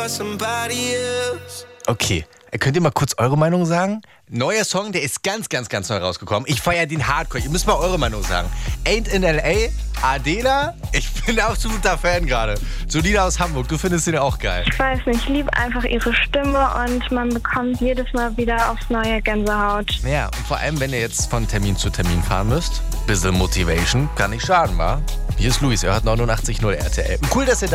Okay, könnt ihr mal kurz eure Meinung sagen? Neuer Song, der ist ganz, ganz, ganz neu rausgekommen. Ich feiere den Hardcore. Ihr müsst mal eure Meinung sagen. Ain't in L.A., Adela, ich bin absoluter Fan gerade. Solida aus Hamburg, du findest den auch geil. Ich weiß nicht, ich liebe einfach ihre Stimme und man bekommt jedes Mal wieder aufs neue Gänsehaut. Ja, und vor allem, wenn ihr jetzt von Termin zu Termin fahren müsst, bisschen Motivation kann nicht schaden, wa? Hier ist Luis, er hat 89.0 RTL. Cool, dass ihr